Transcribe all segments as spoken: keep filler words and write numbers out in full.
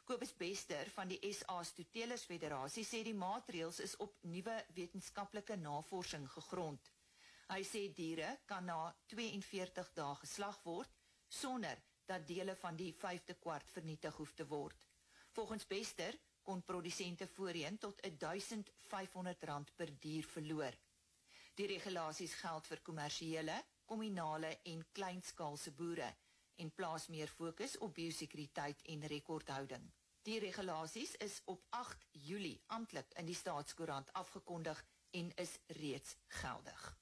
Kobus Bester van die S A Stoetelers Federasie sê die maatreëls is op nuwe wetenskaplike navorsing gegrond. Hy sê diere kan na tweeënveertig dae geslag word, sonder dat dele van die vyfde kwart vernietig hoef te word. Volgens Bester kon produsente voorheen tot duisend vyfhonderd rand per dier verloor. Die regulasies geld vir kommersiële, kommunale en kleinskaalse boere en plaas meer fokus op biosekuriteit en rekordhouding. Die regulasies is op agt Julie amptelik in die Staatskoerant afgekondig en is reeds geldig.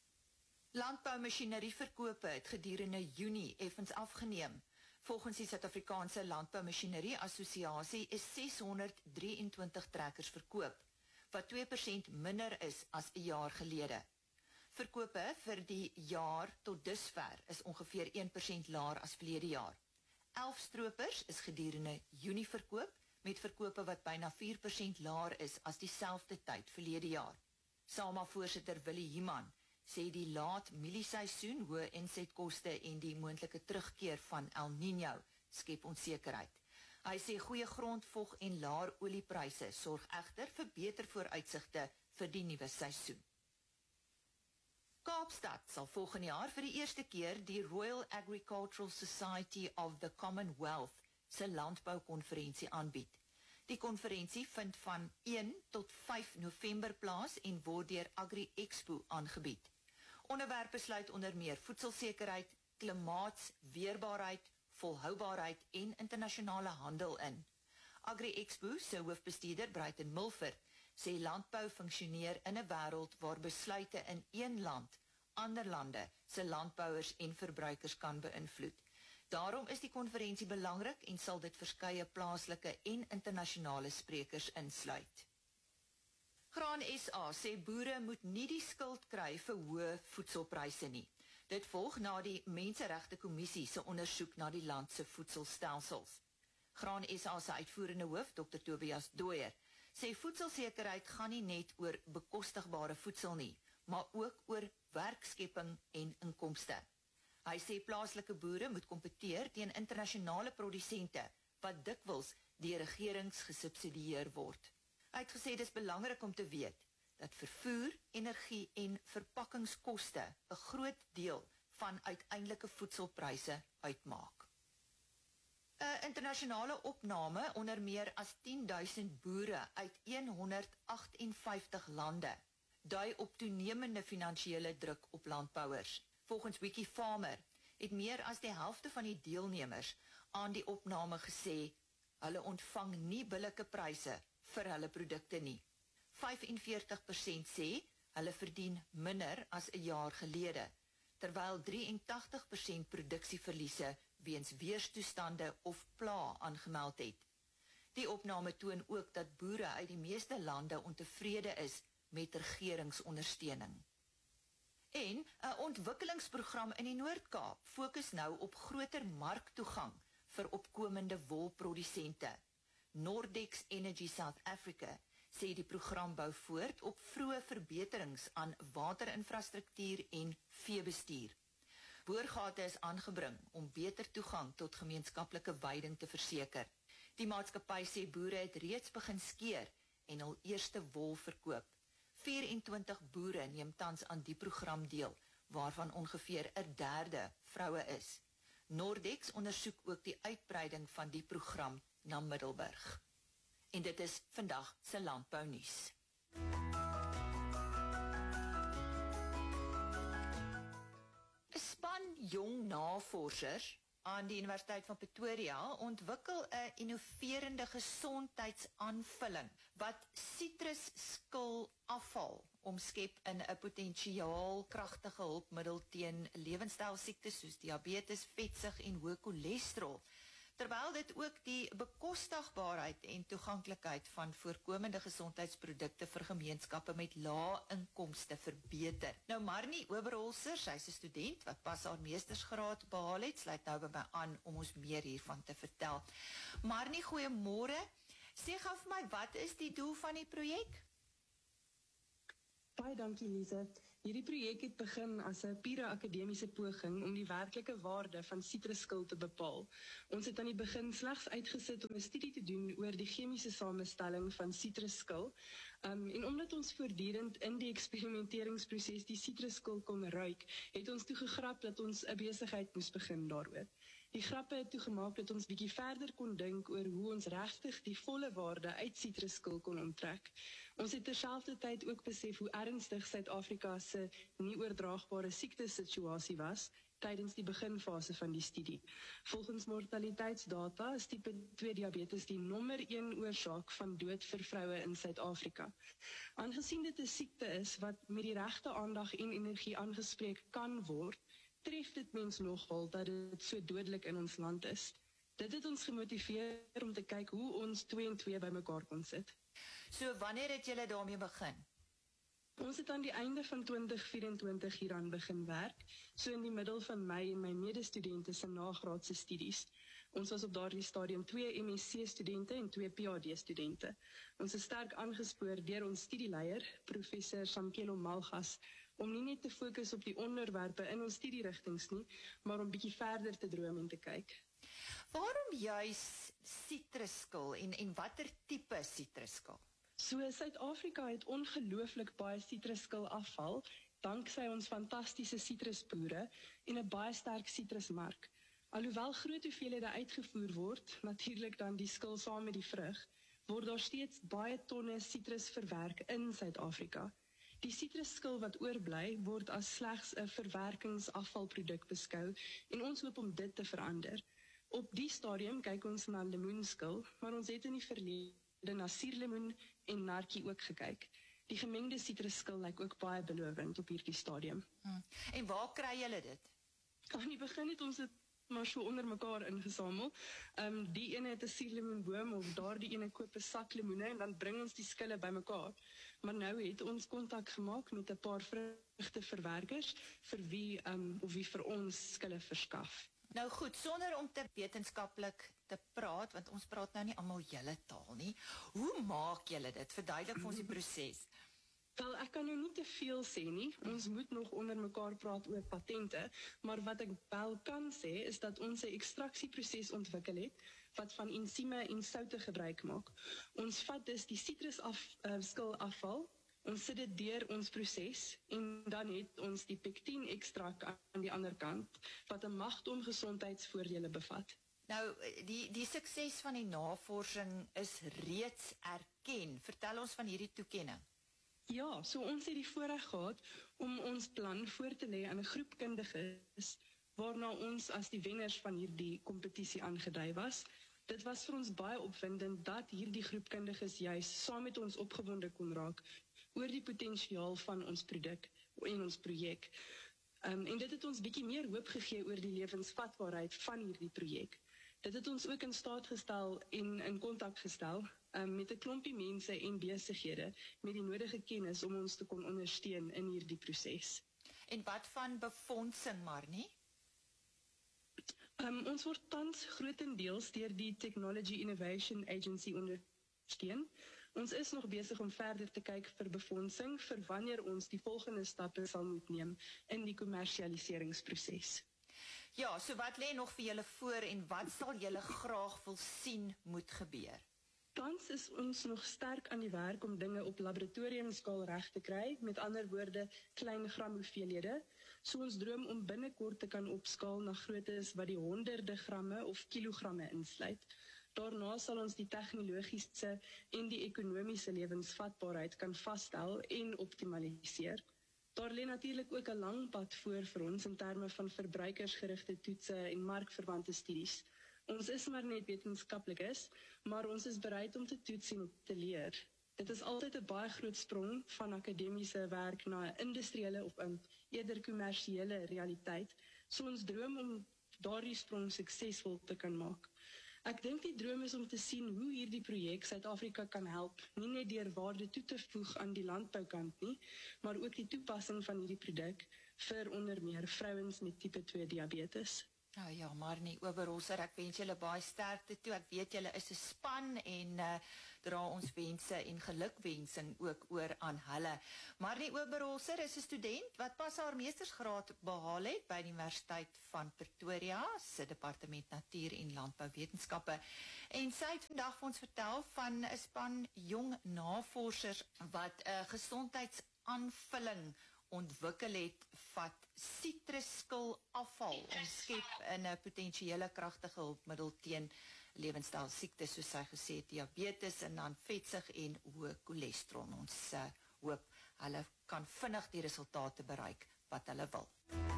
Landboumasjinerieverkope het gedurende Junie effens afgeneem. Volgens die Suid-Afrikaanse Landboumasjinerie Assosiasie is seshonderddrieëntwintig trekkers verkoop, wat twee persent minder is as 'n jaar gelede. Verkope vir die jaar tot dusver is ongeveer een persent laer as verlede jaar. elf stropers is gedurende Junie verkoop, met verkope wat byna vier persent laer is as dieselfde tyd verlede jaar. SAMA-voorsitter Willie Human sê die laat mielieseisoen, hoë insetkoste en die moontlike terugkeer van El Niño skep onsekerheid. Hy sê goeie grondvog en laer oliepryse sorg egter vir beter vooruitsigte vir die nuwe seisoen. Kaapstad sal volgende jaar vir die eerste keer die Royal Agricultural Society of the Commonwealth se landboukonferensie aanbied. Die konferensie vind van een tot vyf November plaas en word deur Agri Expo aangebied. Onderwerpe sluit onder meer voedselsekerheid, klimaatsweerbaarheid, volhoubaarheid en internasionale handel in. Agri Expo se hoofbestuurder Bruiten Mulford sê landbou funksioneer in 'n wêreld waar besluite in een land ander lande se landbouers en verbruikers kan beïnvloed. Daarom is die konferensie belangrik en sal dit verskeie plaaslike en internasionale sprekers insluit. Graan S A sê boere moet nie die skuld kry vir hoë voedselpryse nie. Dit volg na die Menseregte Kommissie se ondersoek na die land se voedselstelsels. Graan S A se uitvoerende hoof, dokter Tobias Dooyer, sê voedselsekerheid gaan nie net oor bekostigbare voedsel nie, maar ook oor werkskepping en inkomste. Hy sê plaaslike boere moet kompeteer teen internasionale produsente wat dikwels deur regerings gesubsidieer word. Hy het gesê dis belangrik om te weet dat vervoer, energie en verpakkingskoste 'n groot deel van uiteindelike voedselpryse uitmaak. 'n Internasionale opname onder meer as tien duisend boere uit honderdagtenvyftig lande dui op toenemende finansiële druk op landbouers. Volgens Wikifarmer het meer as die helfte van die deelnemers aan die opname gesê hulle ontvang nie billike pryse vir hulle produkte nie. vyfenveertig persent sê hulle verdien minder as 'n jaar gelede, terwyl drieëntagtig persent produksieverliese weens weerstoestande of pla aangemeld het. Die opname toon ook dat boere uit die meeste lande ontevrede is met regeringsondersteuning. En 'n ontwikkelingsprogram in die Noord-Kaap fokus nou op groter marktoegang vir opkomende wolprodusente. Nordex Energy South Africa sê die program bou voort op vroeë verbeterings aan waterinfrastruktuur en veebestuur. Boorgate is aangebring om beter toegang tot gemeenskaplike weiding te verseker. Die maatskappy sê boere het reeds begin skeer en hul eerste wol verkoop. vyerentwintig boere neem tans aan die program deel, waarvan ongeveer 'n derde vroue is. Nordex ondersoek ook die uitbreiding van die program na Middelburg. En dit is vandag se landbounuus. 'n Span jong navorsers aan die Universiteit van Pretoria ontwikkel 'n innoverende gesondheidsaanvulling wat sitrusskil afval omskep in 'n potensiaal kragtige hulpmiddel teen lewenstylsiektes soos diabetes, vetsug en hoë cholesterol, terwyl dit ook die bekostigbaarheid en toeganklikheid van voorkomende gesondheidsprodukte vir gemeenskappe met lae inkomste verbeter. Nou Marnie Oberholzer, sy's 'n student wat pas haar meestersgraad behaal het, sluit nou by my aan om ons meer hiervan te vertel. Marnie, goeiemôre. Sê gou vir my, wat is die doel van die projek? Baie dankie Lise. Hierdie projek het begin as 'n pure akademiese poging om die werklike waarde van sitrusskil te bepaal. Ons het aan die begin slegs uitgesit om 'n studie te doen oor die chemiese samestelling van sitrusskil. Um, en omdat ons voortdurend in die eksperimenteringsproses die sitrusskil kon ruik, het ons toe gegrap dat ons 'n besigheid moes begin daaroor. Die grappe het toegemaak dat ons bietjie verder kon dink oor hoe ons regtig die volle waarde uit sitrusskil kon onttrek. Ons het terselfdertyd ook besef hoe ernstig Suid-Afrika se nie oordraagbare siektesituasie was tydens die beginfase van die studie. Volgens mortaliteitsdata is tipe twee diabetes die nommer een oorsaak van dood vir vroue in Suid-Afrika. Aangesien dit 'n siekte is wat met die regte aandag en energie aangespreek kan word, tref dit mens nogal dat dit so dodelik in ons land is. Dit het ons gemotiveer om te kyk hoe ons twee en twee bymekaar kon sit. So wanneer het julle daarmee begin? Ons het aan die einde van twintig vyf-en-twintig hieraan begin werk, so in die middel van my en my medestudente se nagraadse studies. Ons was op daardie stadium twee M S C-studente en twee P H D-studente. Ons is sterk aangespoor deur ons studieleier, professor Samkelo Malgas, om nie net te fokus op die onderwerpe in ons studierigtings nie, maar om bietjie verder te droom en te kyk. Waarom juis sitrusskil en, en watter tipe sitrusskil? So, Suid-Afrika het ongelooflik baie sitrusskil afval, danksy ons fantastiese sitrusboere en 'n baie sterk sitrusmark. Alhoewel groot hoeveelhede uitgevoer word, natuurlik dan die skil saam met die vrug, word daar steeds baie tonne sitrus verwerk in Suid-Afrika. Die sitrusskil wat oorbly, word as slegs 'n verwerkingsafvalproduk beskou en ons hoop om dit te verander. Op die stadium kyk ons na lemoenskil, maar ons het in die verlede na suurlemoen en nartjie ook gekyk. Die gemengde sitrusskil lyk ook baie belovend op hierdie stadium. Hmm. En waar kry julle dit? Aan die begin het ons dit maar so onder mekaar ingesamel. Um, die ene het 'n suurlemoenboom of daardie ene koop 'n sak lemoene en dan bring ons die skille bymekaar. Maar nou het ons kontak gemaak met 'n paar vrugteverwerkers vir wie um, of wie vir ons skille verskaf. Nou goed, sonder om te wetenskaplik te praat, want ons praat nou nie almal julle taal nie. Hoe maak julle dit? Verduidelik vir ons die proses. Wel, ek kan nou nie te veel sê nie. Ons moet nog onder mekaar praat oor patente, maar wat ek wel kan sê is dat ons 'n ekstraksieproses ontwikkel het wat van ensieme en soutte gebruik maak. Ons vat dus die sitrusskil afval, ons sit dit deur ons proses en dan het ons die pektin ekstrak aan die ander kant wat 'n magdom gesondheidsvoordele bevat. Nou, die die sukses van die navorsing is reeds erken. Vertel ons van hierdie toekenning. Ja, so ons het die voorreg gehad om ons plan voor te lê aan 'n groep kundiges waarna ons as die wenners van hierdie kompetisie aangedui was. Dit was vir ons baie opwindend dat hierdie groep kundiges juis saam met ons opgewonde kon raak oor die potensiaal van ons produk en ons projek. Um, en dit het ons bietjie meer hoop gegee oor die lewensvatbaarheid van hierdie projek. Dit het ons ook in staat gestel en in kontak gestel um, met 'n klompie mense en besighede met die nodige kennis om ons te kon ondersteun in hierdie proses. En wat van befondsing maar nie? Um, ons word tans grootendeels deur die Technology Innovation Agency ondersteun. Ons is nog besig om verder te kyk vir befondsing vir wanneer ons die volgende stappe sal moet neem in die kommersialiseringsproses. Ja, so wat lê nog vir julle voor en wat sal julle graag wil sien moet gebeur? Tans is ons nog sterk aan die werk om dinge op laboratoriumskaal reg te kry, met ander woorde klein gram hoeveelhede. So ons droom om binnekort te kan opskaal na groottes wat die honderde gramme of kilogramme insluit. Daarna sal ons die tegnologiese en die ekonomiese lewensvatbaarheid kan vasstel en optimaliseer. Daar lê natuurlik ook 'n lang pad voor vir ons in terme van verbruikersgerigte toetse en markverwante studies. Ons is maar net wetenskaplikes, maar ons is bereid om te toets en te leer. Dit is altyd 'n baie groot sprong van akademiese werk na 'n industriële of 'n eerder kommersiële realiteit. So ons droom om daardie sprong suksesvol te kan maak. Ek dink die droom is om te sien hoe hierdie projek Suid-Afrika kan help, nie net deur waarde toe te voeg aan die landboukant nie, maar ook die toepassing van hierdie produk vir onder meer vrouens met tipe twee diabetes. Nou ja, maar nie Oberholzer, ek wens julle baie sterkte toe. Ek weet julle is 'n span en uh, dra ons wense en gelukwensing ook oor aan hulle. Maar nie Oberholzer is 'n student wat pas haar meestersgraad behaal het by die Universiteit van Pretoria se departement Natuur en Landbouwetenskappe. En sy het vandag vir ons vertel van 'n span jong navorsers wat 'n uh, gesondheidsaanvulling ontwikkel het wat sitrusskil afval omskep in 'n potensiële kragtige hulpmiddel teen lewenstylsiektes, soos sy gesê het, diabetes en dan vetsig en hoë cholesterol. Ons uh, hoop hulle kan vinnig die resultate bereik wat hulle wil.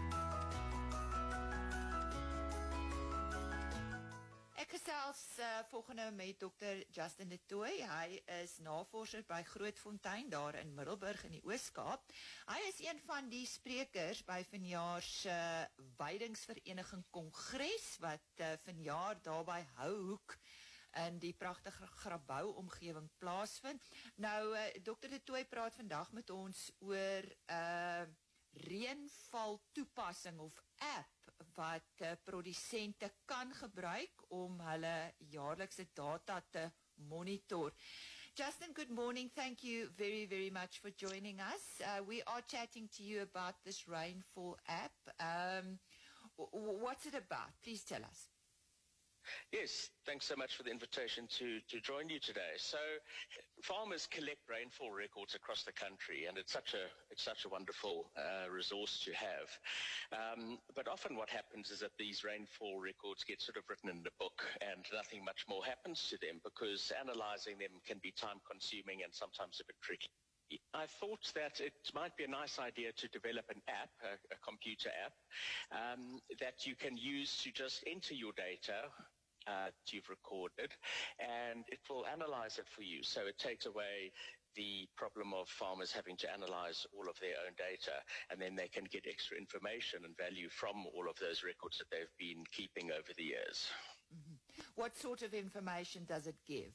Ek gesels uh, volgende met dokter Justin de Tooy. Hy is navorser by Grootfontein daar in Middelburg in die Oos-Kaap. Hy is een van die sprekers by vanjaar se uh, Weidingsvereniging Kongres wat uh, vanjaar daar by Houhoek in die pragtige Grabouw omgewing plaasvind. Nou, uh, dokter de Tooy praat vandag met ons oor uh, reënval toepassing of app wat uh, produsente kan gebruik om hulle jaarlikse data te monitor. Justin, good morning. Thank you very, very much for joining us. Uh, we are chatting to you about this rainfall app. Um, what's it about? Please tell us. Yes, thanks so much for the invitation to, to join you today. So farmers collect rainfall records across the country, and it's such a, it's such a wonderful uh, resource to have. Um, but often what happens is that these rainfall records get sort of written in the book and nothing much more happens to them because analyzing them can be time-consuming and sometimes a bit tricky. I thought that it might be a nice idea to develop an app, a, a computer app, um, that you can use to just enter your data uh, that you've recorded, and it will analyze it for you. So it takes away the problem of farmers having to analyze all of their own data, and then they can get extra information and value from all of those records that they've been keeping over the years. Mm-hmm. What sort of information does it give?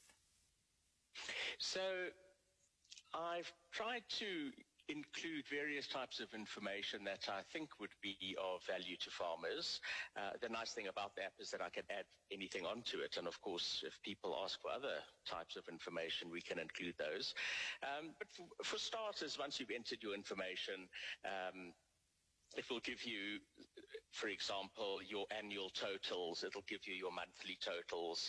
So I've tried to include various types of information that I think would be of value to farmers. Uh, the nice thing about the app is that I can add anything onto it, and of course if people ask for other types of information we can include those. Um, but for, for starters, once you've entered your information, um, it will give you, for example, your annual totals. It'll give you your monthly totals.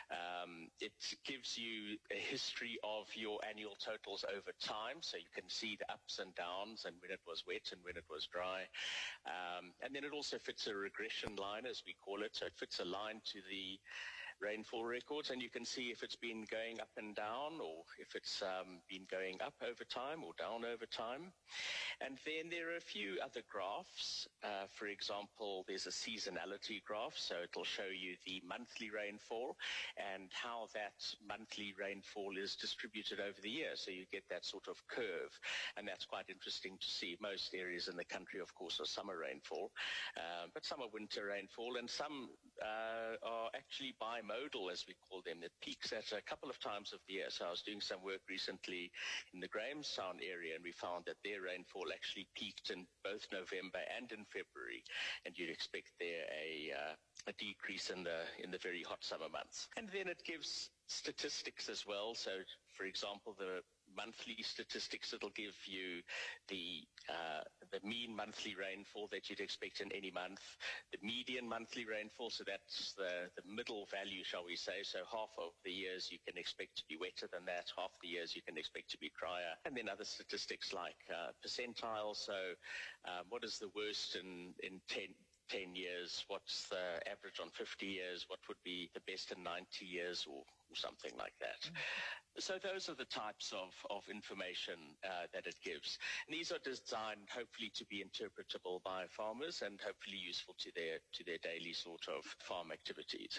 Um, it gives you a history of your annual totals over time, so you can see the ups and downs and when it was wet and when it was dry. Um, and then it also fits a regression line, as we call it, so it fits a line to the rainfall records, and you can see if it's been going up and down, or if it's um, been going up over time or down over time. And then there are a few other graphs. Uh, for example, there's a seasonality graph, so it'll show you the monthly rainfall and how that monthly rainfall is distributed over the year. So you get that sort of curve, and that's quite interesting to see. Most areas in the country, of course, are summer rainfall, uh, but some are winter rainfall, and some uh, are actually bimodal, as we call them. It peaks at a couple of times of the year. So I was doing some work recently in the Grahamstown area, and we found that their rainfall actually peaked in both November and in February, and you'd expect there a, uh, a decrease in the in the very hot summer months. And then it gives statistics as well. So, for example, the monthly statistics, it'll give you the uh, the mean monthly rainfall that you'd expect in any month, the median monthly rainfall, so that's the, the middle value, shall we say. So half of the years you can expect to be wetter than that, half the years you can expect to be drier. And then other statistics like uh, percentiles, so um, what is the worst in, in ten, ten years, what's the average on fifty years, what would be the best in ninety years, or, or something like that. Mm-hmm. So those are the types of, of information uh, that it gives. And these are designed hopefully to be interpretable by farmers and hopefully useful to their to their daily sort of farm activities.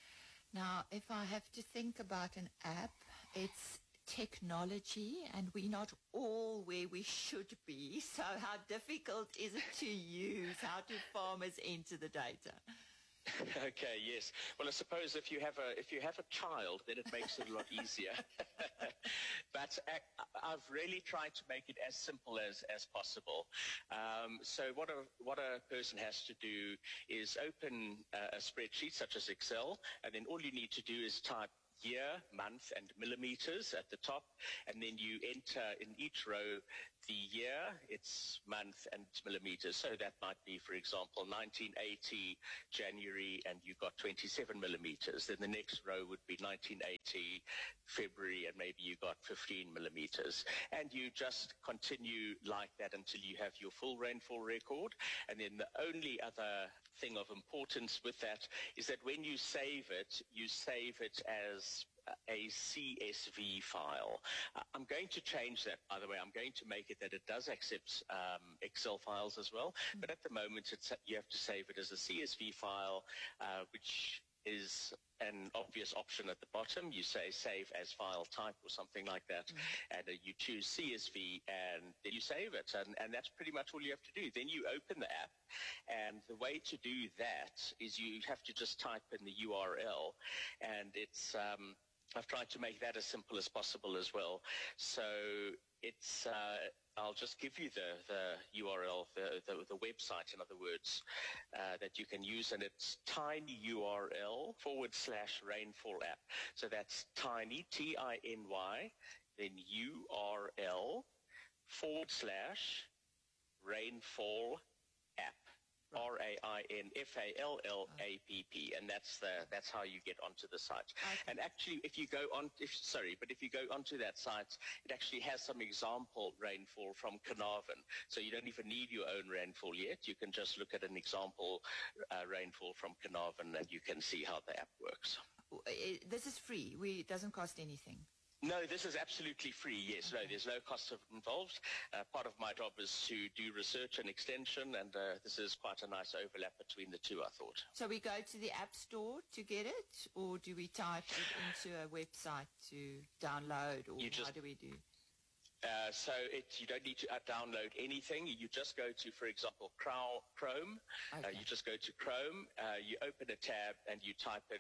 Now, if I have to think about an app, it's technology, and we're not all where we should be. So how difficult is it to use? How do farmers enter the data? Okay, yes. Well, I suppose if you have a if you have a child, then it makes it a lot easier. But I, I've really tried to make it as simple as as possible. Um, so what a what a person has to do is open a, a spreadsheet such as Excel, and then all you need to do is type year, month, and millimeters at the top, and then you enter in each row the year, its month, and millimeters. So that might be, for example, nineteen eighty January, and you got twenty-seven millimeters. Then the next row would be nineteen eighty February, and maybe you got fifteen millimeters. And you just continue like that until you have your full rainfall record. And then the only other thing of importance with that is that when you save it, you save it as a C S V file. Uh, I'm going to change that, by the way. I'm going to make it that it does accept um, Excel files as well, mm-hmm. but at the moment it's, you have to save it as a C S V file, uh, which is an obvious option at the bottom. You say save as file type or something like that, mm-hmm. and uh, you choose C S V, and then you save it, and, and that's pretty much all you have to do. Then you open the app, and the way to do that is you have to just type in the U R L, and it's um, I've tried to make that as simple as possible as well. So it's, uh, I'll just give you the, the U R L, the, the, the website, in other words, uh, that you can use, and it's tinyurl forward slash rainfall app. So that's tiny, T I N Y, then U R L forward slash rainfall app. R A I N F A L L A P P, and that's the that's how you get onto the site. Okay. And actually, if you go on, if sorry, but if you go onto that site, it actually has some example rainfall from Carnarvon. So you don't even need your own rainfall yet. You can just look at an example uh, rainfall from Carnarvon, and you can see how the app works. This is free. We it doesn't cost anything. No, this is absolutely free, yes. Okay. No, there's no cost involved. Uh, part of my job is to do research and extension, and uh, this is quite a nice overlap between the two, I thought. So we go to the App Store to get it, or do we type it into a website to download, or just, how do we do? Uh, so it, you don't need to uh, download anything. You just go to, for example, Chrome. Okay. Uh, you just go to Chrome, uh, you open a tab, and you type in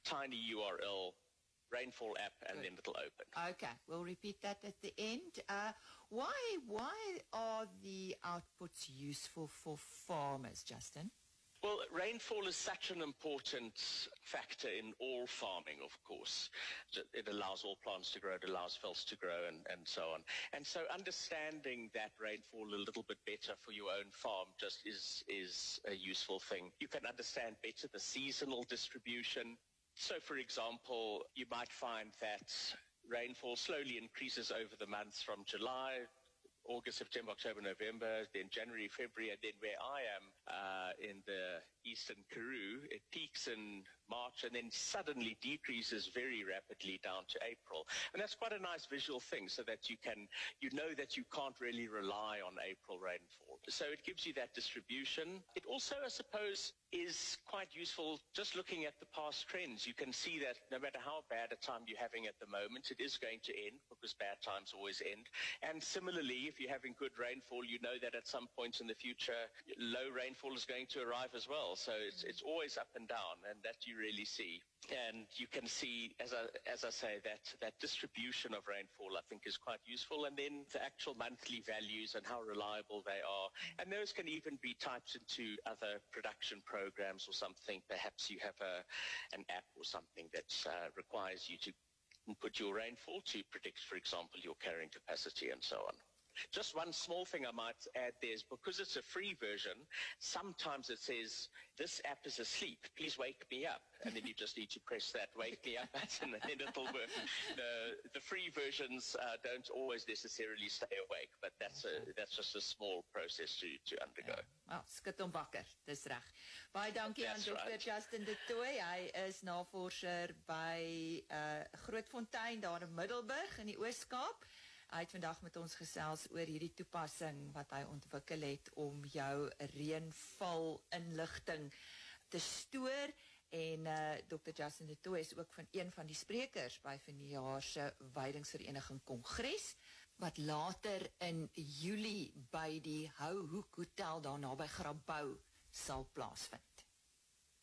tinyurl rainfall app, and Good. Then it'll open. Okay, we'll repeat that at the end. Uh, why why are the outputs useful for farmers, Justin? Well, rainfall is such an important factor in all farming, of course. It allows all plants to grow, it allows fields to grow, and, and so on. And so understanding that rainfall a little bit better for your own farm just is, is a useful thing. You can understand better the seasonal distribution. So, for example, you might find that rainfall slowly increases over the months from July, August, September, October, November, then January, February, and then where I am uh, in the eastern Karoo, it peaks in March and then suddenly decreases very rapidly down to April. And that's quite a nice visual thing, so that you can, you know that you can't really rely on April rainfall. So it gives you that distribution. It also, I suppose, is quite useful just looking at the past trends. You can see that no matter how bad a time you're having at the moment, it is going to end, because bad times always end. And similarly, if you're having good rainfall, you know that at some point in the future, low rainfall is going to arrive as well. So it's it's always up and down, and that you really see. And you can see, as I, as I say, that, that distribution of rainfall, I think, is quite useful. And then the actual monthly values and how reliable they are. And those can even be typed into other production programs or something. Perhaps you have a, an app or something that uh, requires you to input your rainfall to predict, for example, your carrying capacity and so on. Just one small thing I might add there is, because it's a free version, sometimes it says, this app is asleep, please wake me up. And then you just need to press that wake me up button, and then it'll work. The, the free versions uh, don't always necessarily stay awake, but that's, a, that's just a small process to, to undergo. Ja. Oh, skit om wakker, dis reg. Baie dankie aan dokter Right. Justin de Tooy. Hy is navorser by uh, Grootfontein, daar in Middelburg in die Oos-Kaap. Hy het vandag met ons gesels oor hierdie toepassing wat hy ontwikkel het om jou reënval inligting te stoor. En uh, dokter Justin de Tooy is ook van een van die sprekers by vanjaar se Weidingsvereniging Kongres, wat later in Julie by die Hou Hoek Hotel daar naby Grabouw sal plaasvind.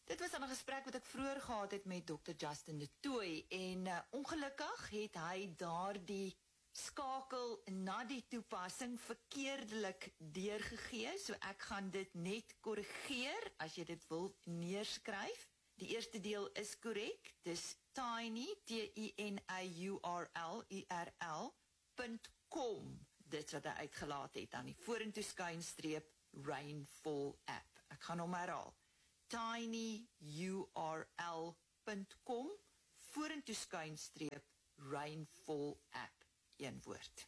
Dit was dan 'n gesprek wat ek vroeër gehad het met dokter Justin de Tooy en uh, ongelukkig het hy daardie skakel na die toepassing verkeerdelik deurgegee, so ek gaan dit net korrigeer as jy dit wil neerskryf. Die eerste deel is korrek, dis tiny, T I N I U R L, U R L, .com, dit wat hy uitgelaat het aan die vorentoe skuinstreep Rainfall app. Ek gaan hom herhaal, tiny U R L dot com, vorentoe skuinstreep Rainfall app. Een woord.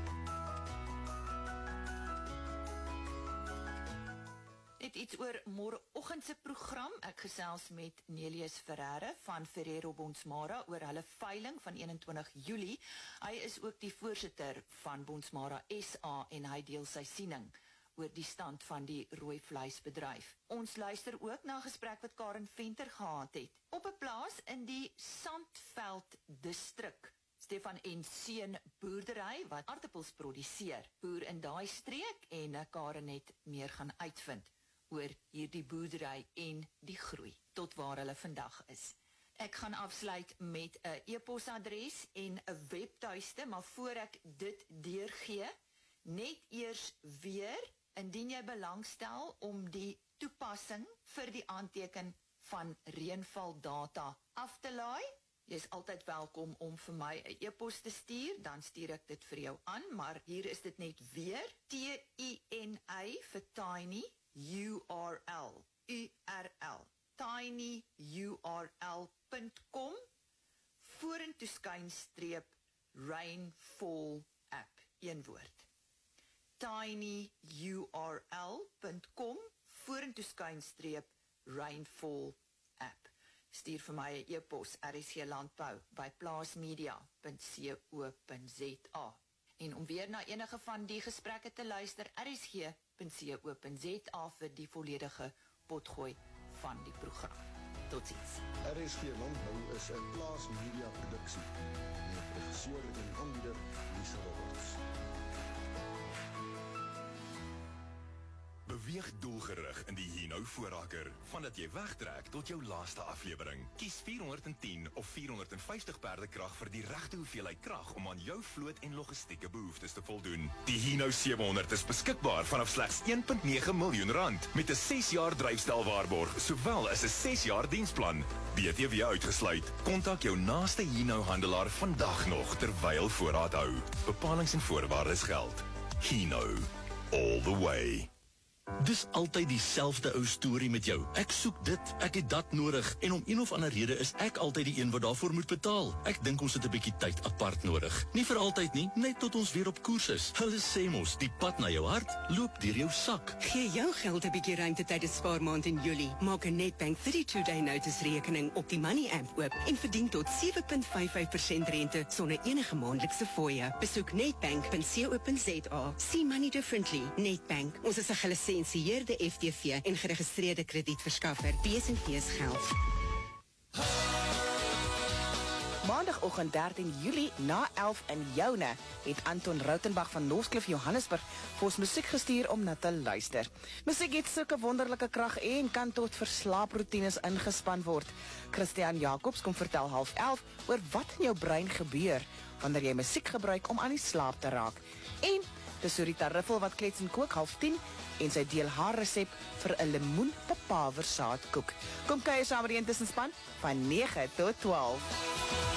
Net iets oor môreoggend se program. Ek gesels met Nelius Ferreira van Ferrero Bonsmara oor hulle veiling van eenentwintig Julie. Hy is ook die voorsitter van Bonsmara S A en hy deel sy siening oor die stand van die rooi vleisbedryf. Ons luister ook na 'n gesprek wat Karen Venter gehad het op 'n plaas in die Sandveld distrik. Stefan en Seun boerdery wat aardappels produseer. Boer in daai streek en Karen het meer gaan uitvind oor hierdie boerdery en die groei tot waar hulle vandag is. Ek gaan afsluit met 'n e-posadres en 'n webtuiste, maar voor ek dit deurgee, net eers weer, indien jy belangstel om die toepassing vir die aanteken van reënvaldata af te laai, jy is altyd welkom om vir my 'n e-pos te stuur, dan stuur ek dit vir jou aan, maar hier is dit net weer, T I N Y vir tiny, U R L, U R L, tiny U R L dot com, vorentoe skuinstreep Rainfall app, een woord. tiny U R L dot com, vorentoe skuinstreep Rainfall app. Stuur vir my 'n e-pos R S G Landbou by plaasmedia dot co dot za. En om weer na enige van die gesprekke te luister, R S G dot co dot za vir die volledige potgooi van die program. Totsiens. R S G Landbou is 'n plaasmedia produksie met regisseur en aanbieder Lisa Roberts. Beweeg doelgerig in die Hino voorraker, vandat jy wegtrek tot jou laaste aflewering. Kies vierhonderdtien of vierhonderdvyftig perdekrag vir die regte hoeveelheid krag om aan jou vloot en logistieke behoeftes te voldoen. Die Hino sewe-honderd is beskikbaar vanaf slegs een komma nege miljoen rand met 'n ses jaar dryfstelwaarborg, sowel as 'n ses jaar diensplan. B T W uitgesluit. Kontak jou naaste Hino handelaar vandag nog terwyl voorraad hou. Bepalings en voorwaardes geld. Hino, all the way. Dis altyd dieselfde ou storie met jou. Ek soek dit, ek het dat nodig en om een of ander rede is ek altyd die een wat daarvoor moet betaal. Ek dink ons het 'n bietjie tyd apart nodig. Nie vir altyd nie, net tot ons weer op koers is. Hulle sê mos, die pad na jou hart loop deur jou sak. Gee jou geld 'n bietjie ruimte tydens spaarmaand in Julie. Maak 'n Nedbank thirty-two day notice rekening op die Money app oop en verdien tot sewe komma vyf vyf persent rente sonder enige maandelikse fooie. Besoek nedbank dot co dot za. See money differently. Nedbank. Ons is 'n gelisensieerde F T V en geregistreerde kredietverskaffer. B S en V's geld. Maandagoggend dertien Julie na elf in Joune het Anton Rautenbach van Northcliffe Johannesburg vir ons musiek gestuur om na te luister. Musiek het sulke wonderlike krag en kan tot verslaaproetines ingespan word. Christian Jacobs kom vertel half elf oor wat in jou brein gebeur wanneer jy musiek gebruik om aan die slaap te raak. En dis Sorita Riffel wat klets en kook half tien en sy deel haar resep vir 'n lemoen papaver saadkoek. Kom kuier saam met die intussenspan van nege tot twaalf.